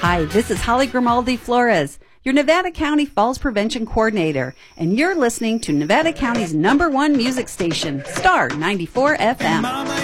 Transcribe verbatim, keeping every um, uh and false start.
Hi, this is Holly Grimaldi Flores, your Nevada County Falls Prevention Coordinator, and you're listening to Nevada County's number one music station, Star ninety-four F M.